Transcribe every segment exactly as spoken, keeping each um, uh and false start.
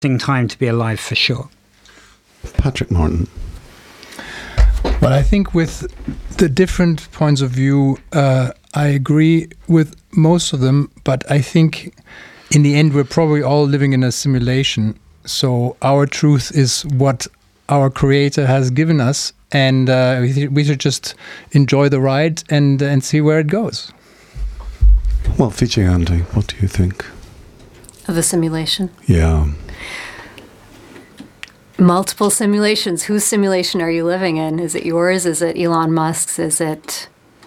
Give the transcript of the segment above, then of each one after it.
time to be alive for sure. Patrick Martin. Well, I think with the different points of view, uh, I agree with most of them, but I think in the end we're probably all living in a simulation. So our truth is what our creator has given us, and uh, we, th- we should just enjoy the ride and and see where it goes. Well, Vijay Andy, what do you think? Of a simulation? Yeah. Multiple simulations. Whose simulation are you living in? Is it yours? Is it Elon Musk's? Is it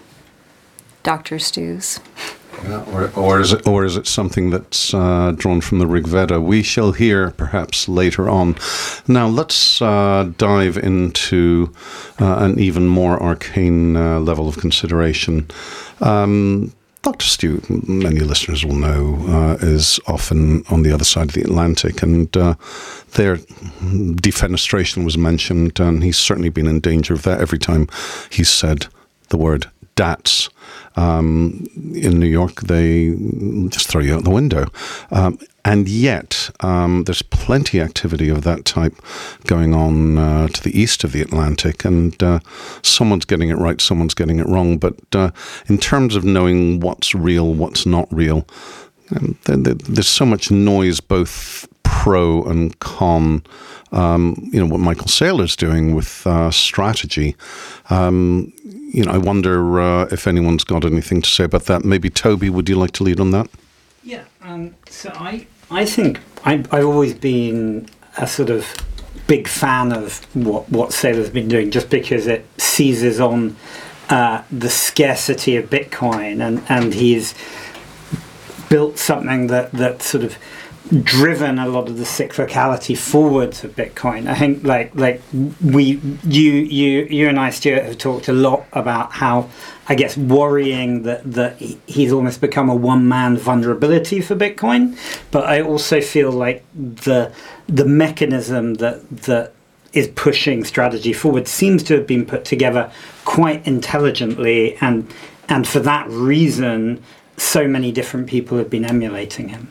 Doctor Stu's? Yeah, or, or is it, or is it something that's uh, drawn from the Rig Veda? We shall hear perhaps later on. Now let's uh, dive into uh, an even more arcane uh, level of consideration. Um, Doctor Stu, many listeners will know, uh, is often on the other side of the Atlantic, and uh, their defenestration was mentioned, and he's certainly been in danger of that every time he's said the word D A T S. Um, in New York, they just throw you out the window. Um, and yet, um, there's plenty of activity of that type going on uh, to the east of the Atlantic, and uh, someone's getting it right, someone's getting it wrong. But uh, in terms of knowing what's real, what's not real, um, th- th- there's so much noise, both pro and con. Um, you know, what Michael Saylor's doing with uh, strategy. Um, you know, I wonder uh, if anyone's got anything to say about that. Maybe Toby, would you like to lead on that? Yeah, um, so I, I think I, I've always been a sort of big fan of what, what Saylor's been doing, just because it seizes on uh, the scarcity of Bitcoin, and, and he's built something that, that sort of driven a lot of the cyclicality forwards of Bitcoin. I think like like we you you you and I, Stuart, have talked a lot about how, I guess, worrying that that he's almost become a one-man vulnerability for Bitcoin. But I also feel like the the mechanism that that is pushing strategy forward seems to have been put together quite intelligently, and and for that reason, so many different people have been emulating him.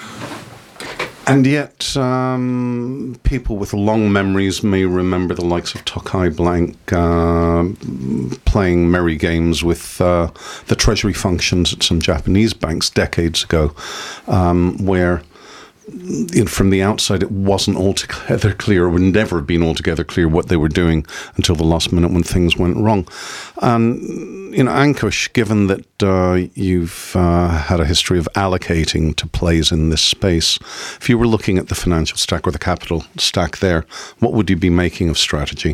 And yet, um, people with long memories may remember the likes of Tokai Blank uh, playing merry games with uh, the treasury functions at some Japanese banks decades ago, um, where, you know, from the outside it wasn't altogether clear, or would never have been altogether clear what they were doing until the last minute when things went wrong. Um, you know, Ankush, given that uh, you've uh, had a history of allocating to plays in this space, if you were looking at the financial stack or the capital stack there, what would you be making of strategy?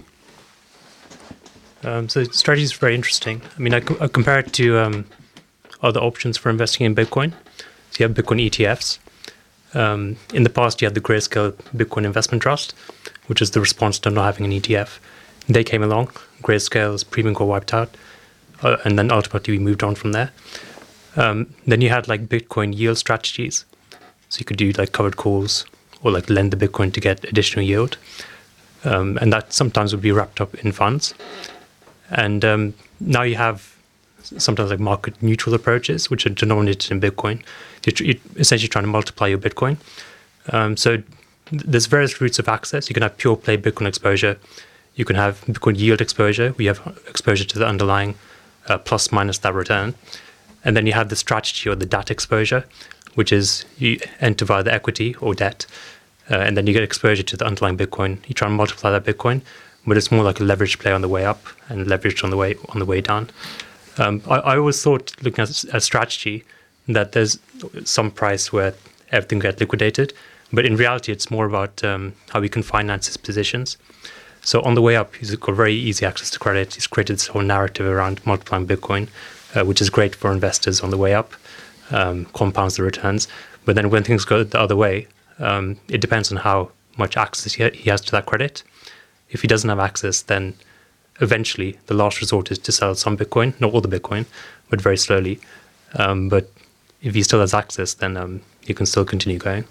Um, so strategy is very interesting. I mean, I, co- I compare it to um, other options for investing in Bitcoin. So you have Bitcoin E T Fs. Um, in the past, you had the Grayscale Bitcoin Investment Trust, which is the response to not having an E T F. They came along. Grayscale's premium got wiped out. Uh, and then ultimately we moved on from there. Um, then you had like Bitcoin yield strategies. So you could do like covered calls or like lend the Bitcoin to get additional yield. Um, and that sometimes would be wrapped up in funds. And um, now you have sometimes like market neutral approaches, which are denominated in Bitcoin. You're, you're essentially trying to multiply your Bitcoin. Um, so th- there's various routes of access. You can have pure play Bitcoin exposure. You can have Bitcoin yield exposure, where you have exposure to the underlying uh, plus minus that return. And then you have the strategy or the D A T exposure, which is you enter via the equity or debt, uh, and then you get exposure to the underlying Bitcoin. You try and multiply that Bitcoin, but it's more like a leverage play on the way up and leveraged on the way on the way down. Um, I, I always thought, looking at a strategy, that there's some price where everything gets liquidated, but in reality, it's more about um, how we can finance his positions. So on the way up, he's got very easy access to credit. He's created this whole narrative around multiplying Bitcoin, uh, which is great for investors on the way up, um, compounds the returns. But then when things go the other way, um, it depends on how much access he, ha- he has to that credit. If he doesn't have access, then eventually the last resort is to sell some Bitcoin, not all the Bitcoin, but very slowly. Um, but if he still has access, then um, you can still continue going.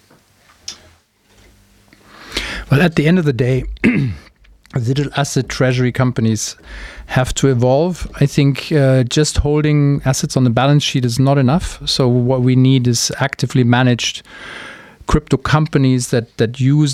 Well, at the end of the day, digital asset treasury companies have to evolve. I think uh, just holding assets on the balance sheet is not enough. So what we need is actively managed crypto companies that that use